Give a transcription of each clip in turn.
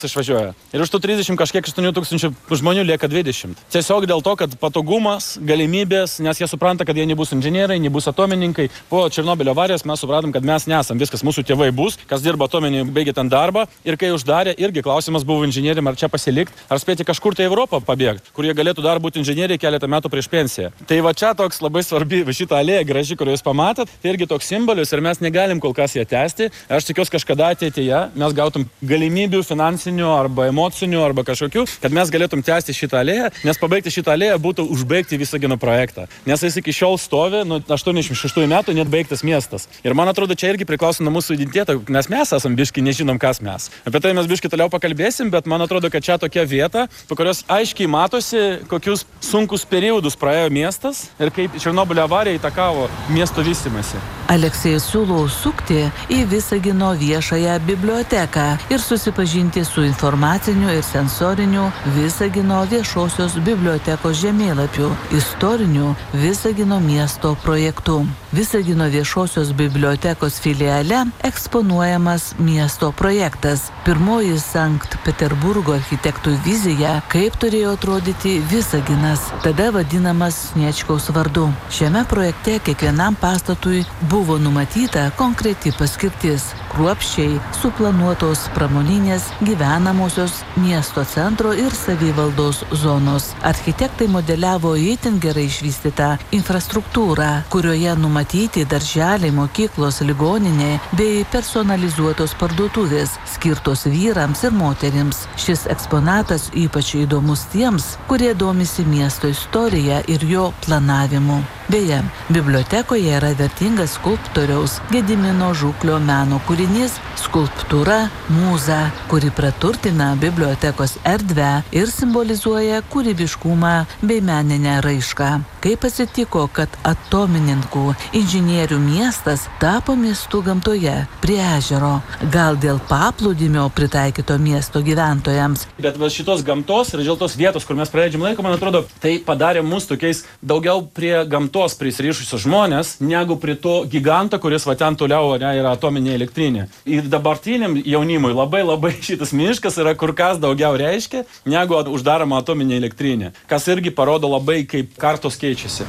išvažiuoja. Ir už tų 30 kažkiek 8 tūkstančių žmonių lieka 20. Tiesiog dėl to, kad patogumas, galimybės, nes jie supranta, kad jie nebus inžinieriai, nebus atomininkai. Po Černobylio avarijos mes supratom, kad mes nesam. Viskas mūsų tėvai bus, kas dirba atominį, baigė ten darbą. Ir kai uždarė, irgi klausimas buvo inžinieriam, ar čia pasilikti, ar spėti kažkur tai Europą pabėgti, kur jie galėtų dar būti inžinieriai keletą metų prieš pensiją. Tai va čia toks labai svarbi šitą alėją graži, kur jūs pamatėt, tai irgi toks simbolis ir mes negalim kol kas ją tęsti. Aš tikiuosi kažkada ateityje mes gautum galimybių finansinių arba emocinių arba kažkokių, kad mes galėtum tęsti šitą alėją, nes pabaigti šitą alėją būtų užbaigti Visagino projektą. Nes jis iki šiol stovi, nuo 86 metų net baigtas miestas. Ir man atrodo, čia irgi priklauso nuo mūsų identiteto, nes mes esam biški, nežinom, kas mes. Apie tai mes biški toliau pakalbėsim, bet man atrodo, kad čia tokia vieta, po kurios aiškiai matosi, kokius sunkus periodus praėjo miestas ir kaip Černobylio avarija įtakavo miesto vystymąsi. Aleksejus siūlo užsukti į Visagino viešąją biblioteką ir susipažinti su informaciniu ir sensoriniu Visagino viešosios bibliotekos žemėlapiu, istoriniu Visagino miesto projektu. Visagino viešosios bibliotekos filiale eksponuojamas miesto projektas. Pirmoji Sankt Peterburgo architektų vizija, kaip turėjo atrodyti Visaginas, tada vadinamas Sniečkaus vardu. Šiame projekte kiekvienam pastatui buvo numatyta konkreti paskirtis, kruopščiai suplanuotos pramoninės, gyvenamosios miesto centro ir savivaldos zonos. Architektai modeliavo itin gerai išvystytą infrastruktūrą, kurioje numatyti darželiai, mokyklos, ligoninė bei personalizuotos parduotuvės, skirtos vyrams ir moterims. Šis eksponatas ypač įdomus tiems, kurie domisi miesto istorija ir jo planavimu. Beje, bibliotekoje yra vertingas skulptoriaus Gedimino Žuklio meno kūrinys skulptūra Mūza, kuri praturtina bibliotekos erdvę ir simbolizuoja kūrybiškumą bei meninę raišką. Kaip atsitiko, kad atomininkų inžinierių miestas tapo miestu gamtoje, prie ežero? Gal dėl paplūdimio pritaikyto miesto gyventojams? Bet šitos gamtos ir dėl tos vietos, kur mes praleidžiam laiką, man atrodo, tai padarė mus tokiais daugiau prie gamtos prisirišusios žmonės, negu prie to giganto, kuris va ten toliau yra atominė elektrinė. Ir dabartiniam jaunimui labai šitas miškas yra kur kas daugiau reiškia, negu uždaroma atominė elektrinė, kas irgi parodo labai, kaip kartos keičiasi.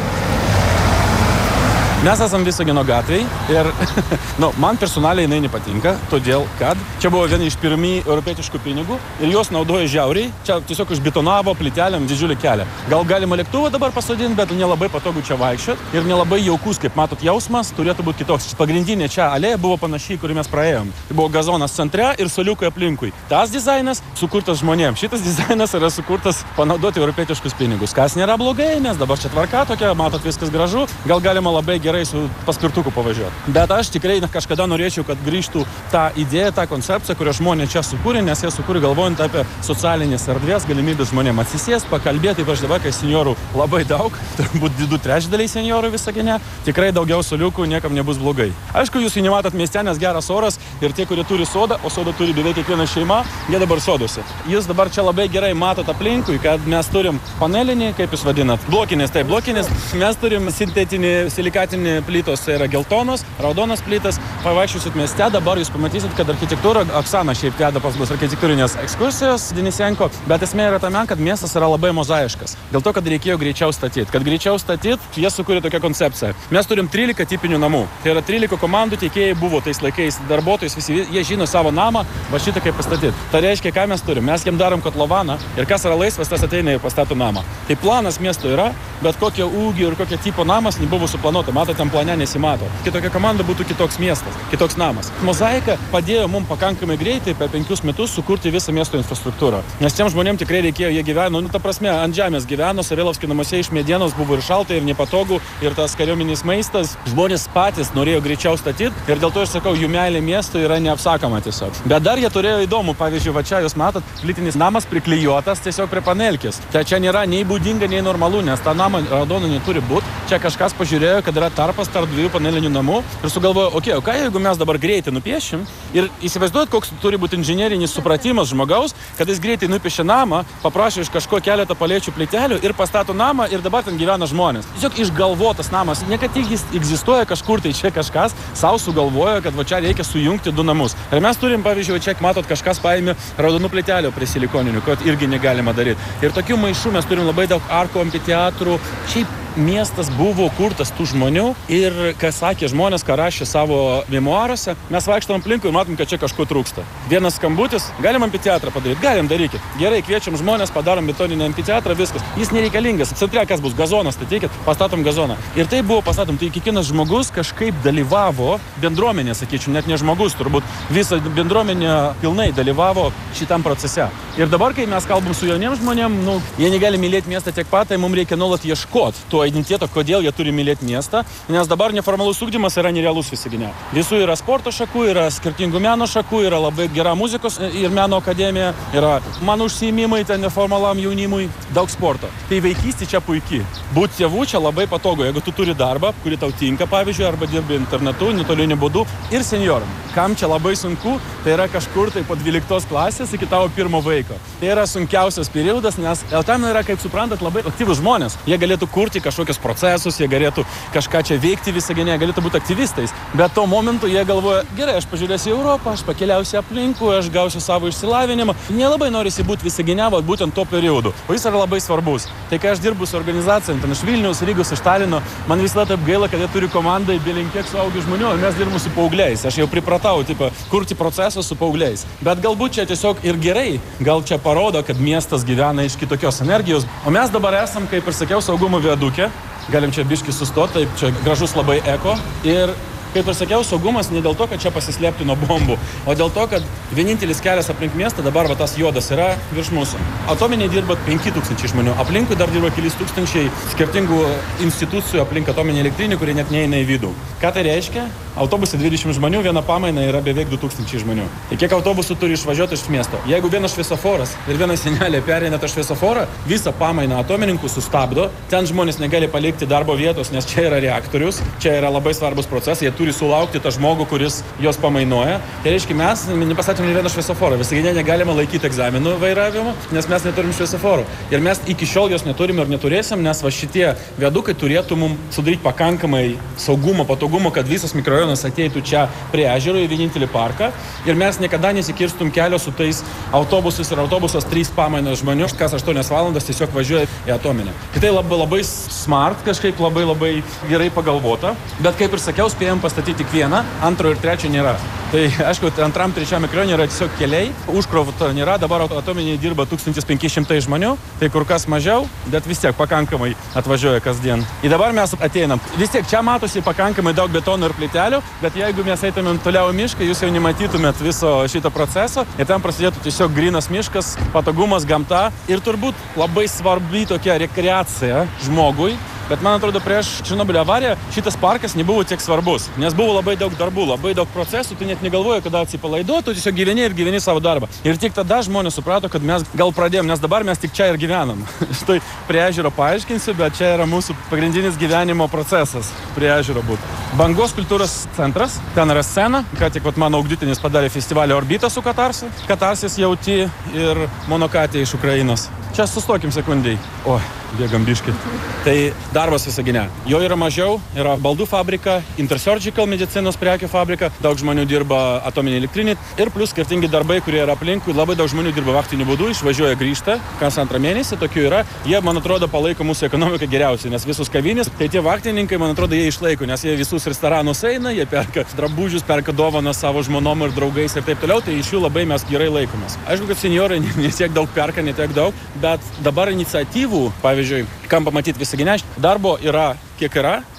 Mes esam Visagino gatvėj ir man personaliai jinai nepatinka, todėl kad čia buvo vieni iš pirmų europietiškų pinigų ir juos naudoja žiauriai. Čia tiesiog išbetonavo plytelėm didžiulį kelią. Gal galima lėktuvą dabar pasodinti, bet nelabai patogu čia vaikščiot ir nelabai jaukus, kaip matot, jausmas turėtų būti kitoks. Pagrindinė čia alėja buvo panašiai, kurį mes praėjom. Tai buvo gazonas centre ir soliukai aplinkui. Tas dizainas sukurtas žmonėms. Šitas dizainas yra sukurtas panaudoti europietiškus pinigus. Kas nėra blogai, nes dabar čia tvarka tokia, matot, viskas gražu. Gal galima labai gerai su paspirtuku pavažiuoti. Bet aš tikrai kažkada norėčiau, kad grįžtų ta idėja, ta koncepcija, kurią žmonės čia sukūrė, nes jie sukūrė galvojant apie socialinės erdvės, galimybės žmonėms atsisėsti, pakalbėti, ypač dabar, kai seniorų labai daug, turbūt 2/3 seniorų Visagine, tikrai daugiau soliukų, niekam nebus blogai. Aišku, jūs nematot mieste, nes geras oras ir tie, kurie turi sodą, o sodą turi beveik kiekviena šeima, jie dabar soduose. Jūs dabar čia labai gerai matot aplinkui, kad mes turim panelinį, kaip jūs vadinat, blokinės, tai blokinės, mes turim sintetinį, silikatinį plytos, tai yra geltonos, raudonos plytas. Pavaikščiosit mieste, dabar jūs pamatysit, kad architektūra, Oksana šiaip veda pas mus architektūrinės ekskursijos Denisenko, bet esmė yra tame, kad miestas yra labai mozaiškas. Dėl to, kad reikėjo greičiau statyti. Kad greičiau statyti, jie sukūrė tokią koncepciją. Mes turim 13 tipinių namų. Tai yra 13 komandų tiekėjai buvo tais laikais, darbuotojais, visi jie žino savo namą, va šitą kaip pastatyti. Tai reiškia, ką mes turim. Mes jiem darom kotlovaną ir kas yra laisvas, tas ateina ir pastato namą. Tai planas miesto yra, bet kokio ūgio ir kokio tipo namas nebuvo suplanuota. Matote, tam plane nesimato. Kitokia komanda būtų kitoks miestas, kitoks namas. Mozaika padėjo mums pakankamai greitai per 5 metus sukurti visą miesto infrastruktūrą. Nes tiem žmonėms tikrai reikėjo, jie gyveno, ta prasme, ant žemės gyveno, Savilovskio namuose iš medienos buvo ir šalta, ir nepatogu, ir tas kariuomenės maistas. Žmonės patys norėjo greičiau statyti ir dėl to aš sakau, jų meilė miesto yra neapsakoma tiesiog. Bet dar jie turėjo įdomų, pavyzdžiui, va čia jūs matot, plytinis namas priklijuotas tiesiog prie panelkės. Tai čia nėra nei būdinga, nei normalu, nes tą namą namą, raudonų neturi būti. Čia kažkas pažiūrėjo, kad yra tarpas tarp dviejų panelinių namų ir sugalvojo, o ką jeigu mes dabar greitai nupiešim ir įsivaizduojat, koks turi būti inžinierinis supratimas žmogaus, kad jis greitai nupiešė namą, paprašė iš kažko keletą palėčių plytelių ir pastato namą ir dabar ten gyvena žmonės. Tiesiog išgalvotas namas, ne kad jis egzistuoja kažkur, tai čia kažkas sau sugalvojo, kad va čia reikia sujungti du namus. Ir mes turim, pavyzdžiui, čia matot, kažkas paėmė raudonų plytelių prie silikoninių, kad irgi negalima daryti. Ir tokių maišų mes turim labai daug arkų, amfiteatrų. Šiaip miestas buvo kurtas tų žmonių ir, ką sakė žmonės, ką rašė savo memuaruose, mes vaikštom aplinkui ir matom, kad čia kažko trūksta. Vienas skambutis, galim amfiteatrą padaryti, galim darykit. Gerai, kviečiam žmonės, padarom betoninį amfiteatrą, viskas. Jis nereikalingas. Centre kas bus? Gazonas, statykit, pastatom gazoną. Ir tai buvo pastatom, tai kiekvienas žmogus kažkaip dalyvavo, bendruomenė, sakyčiau, net ne žmogus, turbūt visa bendruomenė pilnai dalyvavo šitam procese. Ir dabar, kai mes kalbam su jauniem žmonėm, jie negali mylėti miestą tiek pat, tai mums reikia nuolat ieškoti to identiteto, kodėl jie turi mylėti miestą, nes dabar neformalus ugdymas yra nerealus Visagine. Visų yra sporto šakų, yra skirtingų meno šakų, yra labai gera muzikos ir meno akademija, yra mano užsiėmimai ten neformalam jaunimui, daug sporto. Tai vaikystė čia puikiai. Būti tėvų čia labai patogu, jeigu tu turi darbą, kuri tau tinka, pavyzdžiui, arba dirbi internetu, nuotoliniu būdu, ir senjoram. Kam čia labai sunku, tai yra kažkur tai po 12 klasės iki tavo pirmo vaiko. Tai yra sunkiausias periodas, nes tam yra, kaip suprantat, labai aktyvūs žmonės. Jie galėtų kurti kažkokius procesus, jie galėtų kažką čia veikti Visagine, galėtų būti aktyvistais. Bet tuo momentu jie galvoja, gerai, aš pažiūrėsiu į Europą, aš pakeliausiu aplinkui, aš gausiu savo išsilavinimą. Nelabai norisi būti Visagine, būtent tuo periodu. O jis yra labai svarbus. Tai kai aš dirbu su organizacijom, ten iš Vilniaus, Rygos, iš Talino, man visada taip gaila, kad jie turi komandą belenkiek suaugių žmonių, ir mes dirbame su paaugliais. Aš jau pripratau, kurti procesus su paaugliais. Bet galbūt čia tiesiog ir gerai, gal čia parodo, kad miestas gyvena iš kitokios energijos. O mes dabar esam, kaip ir sakiau, saugumo viaduke. Galim čia biškį sustoti, taip čia gražus labai eko. Ir kaip ir sakiau, saugumas ne dėl to, kad čia pasislėpti nuo bombų, o dėl to, kad vienintelis kelias aplink miestą, dabar va tas juodas yra virš mūsų. Atominiai dirba 5000 žmonių, aplinkui dar dirba kelis tūkstančiai skirtingų institucijų aplink atominį elektrinį, kurie net neina į vidų. Ką tai reiškia? Autobusai 20 žmonių, viena pamaina yra beveik 2000 žmonių. Tai kiek autobusų turi išvažiuoti iš miesto? Jeigu vienas šviesoforas ir viena senelė pereina tą šviesoforą, visą pamainą atomininkų sustabdo, ten žmonės negali palikti darbo vietos, nes čia yra reaktorius, čia yra labai svarbus procesai, jie turi sulaukti tą žmogų, kuris juos pamainoja. Tai reiškia, mes nepastatėm ne vieną šviesoforą. Visagine negalime laikyti egzaminų vairavimo, nes mes neturim šviesoforų. Ir mes iki šiol jos neturim ir neturėsim, nes va šitie viadukai turėtų mums sudaryti pakankamai saugumo, patogumo, kad visas mikrorajonas ateitų čia prie ežero į vienintelį parką. Ir mes niekada nesikirstum kelio su tais autobusais ir autobusas 3 pamainos žmonių, kas 8 valandas tiesiog važiuoja į atominę. Tai labai smart, kažkaip labai gerai pagalvota. Bet kaip ir sakiau, spėjom pastatyti tik vieną, antro ir trečio nėra. Tai aišku, antram, trečiam mikrorajone yra tiesiog keliai, užkrovų nėra, dabar atominiai dirba 1500 žmonių, tai kur kas mažiau, bet vis tiek pakankamai atvažiuoja kasdien. Ir dabar mes ateinam. Vis tiek čia matosi pakankamai daug betono ir plytelių, bet jeigu mes eitumėm toliau į mišką, jūs jau nematytumėt viso šito proceso ir ten prasidėtų tiesiog grynas miškas, patogumas, gamta ir turbūt labai svarbi tokia rekreacija žmogui. Bet man atrodo, prieš Černobylio avariją šitas parkas nebuvo tiek svarbus, nes buvo labai daug darbų, labai daug procesų, tu net negalvoji, kada atsipalaiduoti, tu tiesiog gyveni savo darbą. Ir tik tada žmonės suprato, kad mes gal pradėjom, nes dabar mes tik čia ir gyvenam. Štai prie ežero paaiškinsiu, bet čia yra mūsų pagrindinis gyvenimo procesas prie ežero būtų. Bangos kultūros centras, ten yra scena, ką tik mano ugdytinis padarė festivalį Orbita su Katarsi, Katarsis jauti ir Monokatė iš Ukrainos. Čia sustokim sekundžiai. O, bėgam biškį. Tai darbas Visagine. Jo yra mažiau, yra baldų fabrika, Intersurgical medicinos prekių fabrika, daug žmonių dirba atominį elektrinį ir plus skirtingi darbai, kurie yra aplinkui, labai daug žmonių dirba vaktiniu būdu, išvažiuoja, grįžta, kas antrą mėnesį, tokių yra. Jie, man atrodo, palaiko mūsų ekonomiką geriausiai, nes visus kavinės, tai tie vaktininkai, man atrodo, jie išlaiko, nes jie visus restoranus eina, jie perka drabužius, perka dovanas savo žmonom ir draugais ir taip toliau, tai iš jų labai mes gerai laikomės. Aišku, kad senjorai netiek daug perka, netiek daug, bet dabar iniciatyvų, pavyzdžiui, kam pamatyti Visagine, darbo yra kiek yra,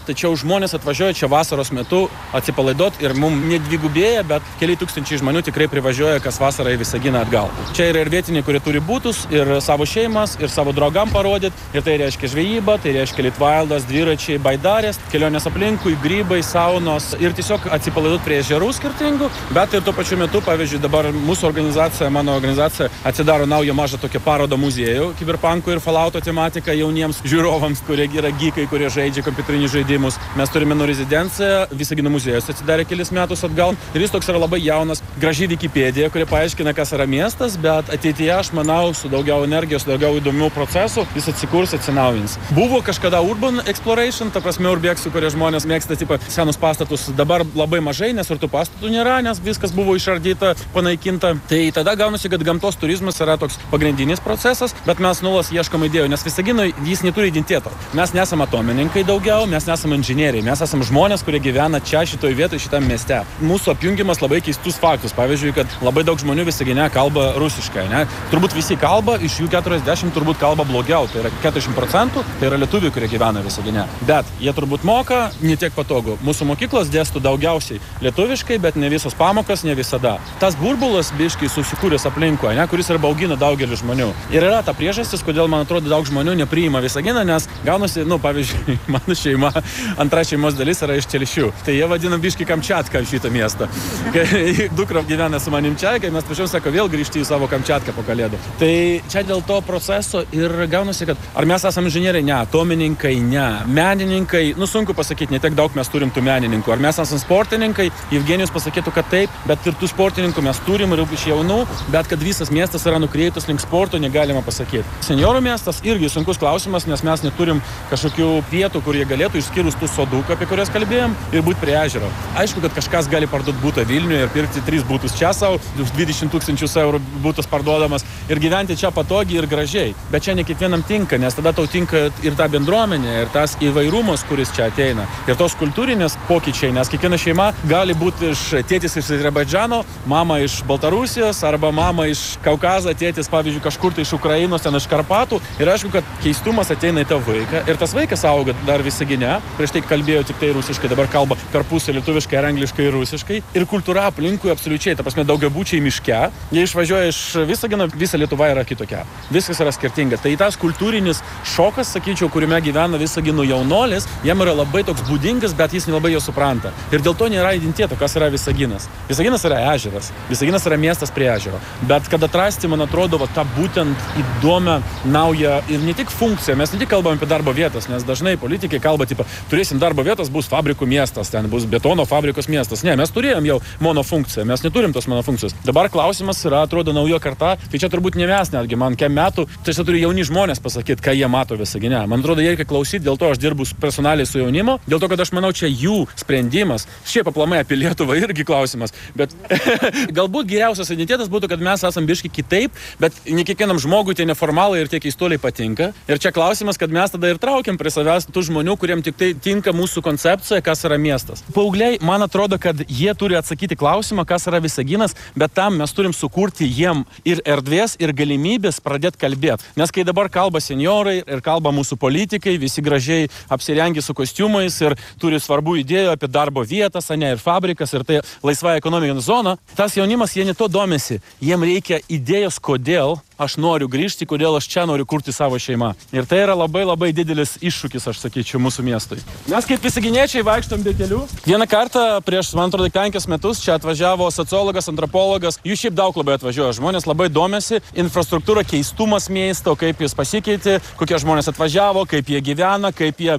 tačiau žmonės atvažiuoja čia vasaros metu atsipalaiduot ir mums nedvigubėja, bet keli tūkstančiai žmonių tikrai privažiuoja kas vasarą į Visaginą atgal. Čia yra ir vietiniai, kurie turi būtus, ir savo šeimas, ir savo draugam parodyti, ir tai reiškia žvejyba, tai reiškia litvaildas, dviračiai, baidarės, kelionės aplinkui, grybai, saunos ir tiesiog atsipalaiduot prie ežerų skirtingų, bet ir tuo pačiu metu, pavyzdžiui, dabar mūsų organizacija, mano organizacija atsidaro naują mažą tokią parodą muziejų, kiberpanko ir falauto tematika jauniems žiūrovams, kurie yra geekai, kurie žaidžia kompiuterinius žaidimus. Mes turime menų rezidenciją, Visagino muziejus atsidarė kelis metus atgal ir jis toks yra labai jaunas, graži Wikipedija, kuri paaiškina, kas yra miestas, bet ateityje, aš manau, su daugiau energijos, daugiau įdomių procesų, jis atsikurs, atsinaujins. Buvo kažkada urban exploration, ta prasme urbeksų, kurie žmonės mėgsta tipo senus pastatus, dabar labai mažai, nes ir tų pastatų nėra, nes viskas buvo išardyta, panaikinta. Tai tada gaunasi, kad gamtos turizmas yra toks pagrindinis procesas, bet mes nuolat ieškom idėjų, nes Visaginui jis neturi identiteto. Mes nesame atomininkai daugiau, mes nesame inžinieriai, mes esame žmonės, kurie gyvena čia, šitoje vietoje, šitam mieste. Mūsų apjungimas labai keistus faktus. Pavyzdžiui, kad labai daug žmonių Visagine kalba rusiškai, ne? Turbūt visi kalba, iš jų 40 turbūt kalba blogiau, tai yra 40%, tai yra lietuviai, kurie gyvena Visagine. Bet jie turbūt moka, ne tiek patogu. Mūsų mokyklos dėsto daugiausiai lietuviškai, bet ne visos pamokas, ne visada. Tas burbulas biškai susikūręs aplinkoje, ne, kuris ir baugina daugelį žmonių. Ir yra ta priežastis, kodėl, man atrodo, daug žmonių nepriima Visaginą, nes gaunasi, pavyzdžiui, mano šeima, antra šeimos dalis yra iš Telšių. Tai jie vadina biškai Kamčiatką šitą miestą. Kai dukra gyvena su manim čia, kai mes pačiom sako, vėl grįžti į savo Kamčiatką po kalėdų. Tai čia dėl to proceso ir gaunasi, kad ar mes esame inžinieriai? Ne. Atomininkai? Ne. Menininkai? Sunku pasakyti, ne tiek daug mes turim tų menininkų. Ar mes esame sportininkai? Evgenijus pasakytų, kad taip, bet ir tų sportininkų mes turim ir iš jaunų, bet kad visas miestas yra nukreiptas link sporto, negalima pasakyti. Senjorų miestas irgi sunkus klausimas, nes mes neturim kažkokių vietų, kur jie galėtų išskyrus tų sodukų, apie kurias kalbėjom, ir būti prie ežero. Aišku, kad kažkas gali parduoti būtą Vilniuje ir pirkti 3 būtus čia savo, 20 000 eurų būtas parduodamas ir gyventi čia patogiai ir gražiai. Bet čia ne kiekvienam tinka, nes tada tau tinka ir ta bendruomenė, ir tas įvairumas, kuris čia ateina, ir tos kultūrinės pokyčiai, nes kiekviena šeima gali būti tėtis iš Azerbaidžano, mama iš Baltarusijos, arba mama iš Kaukazo, tėtis, pavyzdžiui, kažkur tai iš Ukrainos, ten iš Karpatų. Ir aišku, kad keistumas ateina į tą vaiką. Ir tas vaikas auga dar Visagine. Prieš tai kalbėjo tik tai rusiškai, dabar kalba per pusę lietuviškai, ir angliškai, ir rusiškai. Ir kultūra aplinkui absoliučiai, ta prasme, daugiabučiai miške. Jie išvažiuoja iš Visagino, visa Lietuva yra kitokia. Viskas yra skirtinga. Tai tas kultūrinis šokas, sakyčiau, kuriame gyvena Visagino jaunolis, jam yra labai toks būdingas, bet jis nelabai jo supranta. Ir dėl to nėra identiteto, kas yra Visaginas. Visaginas yra ežeras. Visaginas yra miestas prie ežero. Bet kad atrasti, man atrodo, tą būtent įdomią, naują ir ne tik funkciją, mes ne tik kalbam apie darbo vietas, nes dažnai politikai kalba, tipo, turėsim darbo vietas, bus fabrikų miestas, ten bus betono fabrikos miestas. Ne, mes turėjom jau monofunkciją, mes neturim tos monofunkcijos. Dabar klausimas yra, atrodo, naujo karta, tai čia turbūt ne mes netgi, man kem metų, tai čia turi jauni žmonės pasakyti, ką jie mato Visagine. Man atrodo, jie reikia klausyti, dėl to aš dirbu personaliai su jaunimu, dėl to, kad aš manau, čia jų sprendimas. Šiaip aplamai apie Lietuvą irgi klausimas, bet galbūt geriausias identitetas būtų, kad mes esam biški kitaip, bet ne kiekvienam žmogui tie neformalai ir tie keistuoliai patinka. Ir čia klausimas, kad mes tada ir traukiam prie savęs tų žmonių, kuriem tik tai tinka mūsų koncepcija, kas yra miestas. Paaugliai, man atrodo, kad jie turi atsakyti klausimą, kas yra Visaginas, bet tam mes turim sukurti jiem ir erdvės, ir galimybės pradėti kalbėti. Nes kai dabar kalba senjorai ir kalba mūsų politikai, visi gražiai apsirengia su kostiumais ir turi svarbų idėjų apie darbo vietas, ne, ir fabrikas, ir tai laisva ekonominė zona, tas jaunimas, jie ne to domisi. Jiem reikia idėjos, kodėl aš noriu grįžti, kodėl aš čia noriu kurti savo šeimą. Ir tai yra labai labai didelis iššūkis, aš sakyčiau, mūsų miestui. Mes kaip visaginiečiai vaikštom be kelių. Vieną kartą prieš, man atrodo, 5 metus čia atvažiavo sociologas, antropologas. Jų šiaip daug labai atvažiuoja. Žmonės labai domisi. Infrastruktūra, keistumas miesto, kaip jis pasikeitė, kokie žmonės atvažiavo, kaip jie gyvena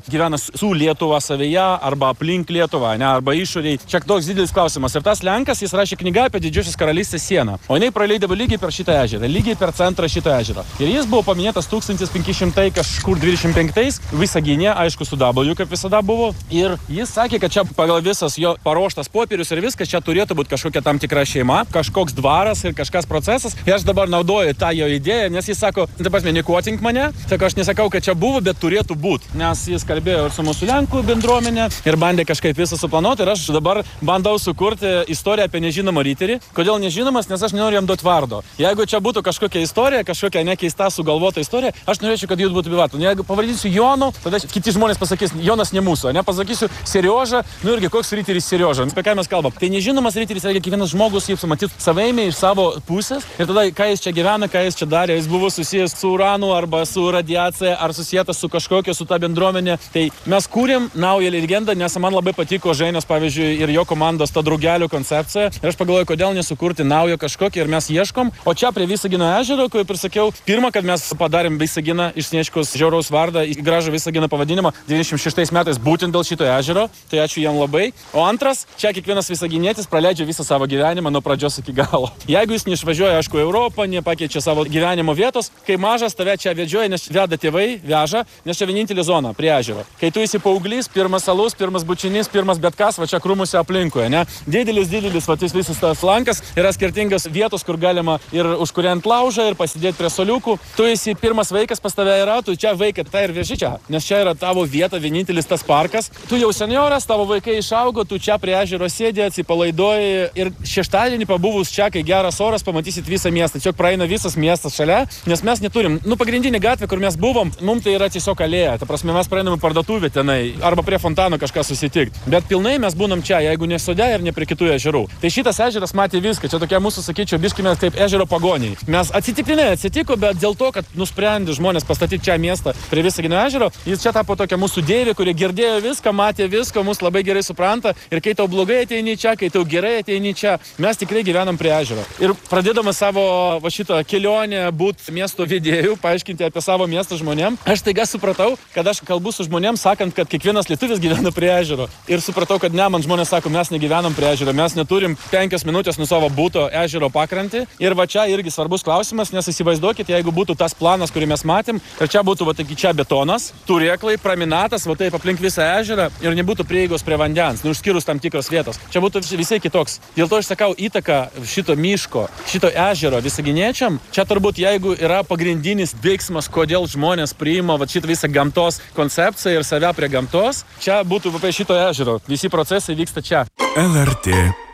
su Lietuva savyje arba aplink Lietuvą, ne, arba išoriai. Čia toks didelis klausimas. Ir tas Lenkas, jis rašė knygą apie Didžiosios karalystės sieną. O jinai praleidavo lygiai per šitą ežerą, lygiai per centrą šito ežero. Ir jis buvo paminėtas 1500 kažkur 25 Visagine, aišku, su W, kaip visada buvo. Ir jis sakė, kad čia pagal visas jo paruoštas popierius ir viskas, čia turėtų būti kažkokia tam tikra šeima, kažkoks dvaras ir kažkas procesas. Ir aš dabar naudoju tą jo idėją, nes jis sako, dabar nekuotink mane, sako, aš nesakau, kad čia buvo, bet turėtų būti. Nes jis kalbėjo ir su mūsų Lenkų bendruomenė ir bandė kažkaip visą suplanuoti. Ir aš dabar bandau sukurti istoriją apie nežinomą riterį. Kodėl nežinomas? Nes aš nenoriu jam duoti vardo. Jeigu čia būtų kažkokia istorija istorija, kažkokia nekeista sugalvota istorija, aš norėčiau, kad jūs būtų privatų. Jeigu pavadinsiu Jonu, tada kiti žmonės pasakys, Jonas ne mūsų, pasakysiu Serioža, irgi koks ryteris Serioža. Apie ką mes kalbam? Tai nežinomas ryteris, reikia kiekvienas žmogus jį pamatyti savaime iš savo pusės ir tada, ką jis čia gyvena, ką jis čia darė, jis buvo susijęs su uranu arba su radiacija ar susijęs su kažkokia, su ta bendruomenė. Tai mes kūrėm naują legendą, nes man labai patiko Žainės, pavyzdžiui, ir jo komandos ta draugelių koncepcija. Ir aš pagalvoju, kodėl nesukurti naujo kažkokį ir mes ieškom. O čia prie Visagino ežero, kaip ir sakiau, pirmą, kad mes padarėm Visaginą iš Sniečkaus žiauraus vardą į gražų Visagino pavadinimą 96 metais būtent dėl šito ežero. Tai ačiū jam labai. O antras, čia kiekvienas visaginietis praleidžia visą savo gyvenimą nuo pradžios iki galo. Jeigu jis neišvažiuoja, aišku, Europą, nepakeičia savo gyvenimo vietos, kai mažas tave čia vedžioja, nes veda tėvai, veža, nes čia vienintelė zona prie ežero. Kai tu esi paauglys, pirmas alus, pirmas bučinys, pirmas bet kas, va čia krūmuose aplinkoje, ne? Didelis, va visas tas lankas, yra skirtingas vietos, kur galima ir užkuriant laužą, ir pasidėti prie soliukų. Tu esi pirmas vaikas, pas tave yra, tu čia vaiką, tai ir veži čia, nes čia yra tavo vieta, vienintelis tas parkas. Tu jau senjoras, tavo vaikai išaugo, tu čia prie ežero sėdi, atsipalaiduoji ir šeštadienį pabuvus čia, kai geras oras, pamatysit visą miestą. Čia praeina visas miestas šalia, nes mes neturim, pagrindinė gatvė, kur mes buvom, mums tai yra tiesiog alėja. Ta prasme, mes praeinam parduotuvę tenai, arba prie fontano kažką susitikti. Bet pilnai mes būnam čia, jeigu ne sode ir ne prie kitų ežerų. Tai šitas ežeras matė viską, čia tokia mūsų, sakyčiau, biškime kaip ežero pagoniai. Mes atsitiktinai atsitiko, bet dėl to, kad nusprendė žmonės pastatyti čia miestą prie Visagino ežero, jis čia tapo tokia mūsų deivė, kurie girdėjo viską, matė viską, mus labai gerai supranta ir kai tau blogai ateini čia, kai tau gerai ateini čia, mes tikrai gyvenam prie ežero. Ir pradėdamas savo šitą kelionę būt miesto vedėjų, paaiškinti apie savo miestą žmonėm, aš taiga supratau, kad aš kalbu su žmonėm, sakant, kad kiekvienas lietuvis gyvena prie ežero. Ir supratau, kad ne, man žmonės sako, mes negyvenam prie ežero, mes neturim 5 minutės nuo savo būto ežero pakrantį. Ir va čia irgi svarbus klausimas, nes įsivaizduokit, jeigu būtų tas planas, kurį mes matėm, ir čia būtų va iki čia betonas, turėklai, praminatas, va taip aplink visą ežerą ir nebūtų prieigos prie vandens, išskyrus tam tikros vietos. Čia būtų visai kitoks. Dėl to aš sakau, įtaka šito miško, šito ežero visaginiečiam, čia turbūt jeigu yra pagrindinis veiksmas, kodėl žmonės priima va šitą visą gamtos koncepciją ir save prie gamtos, čia būtų apie šito ežero. Visi procesai vyksta čia. LRT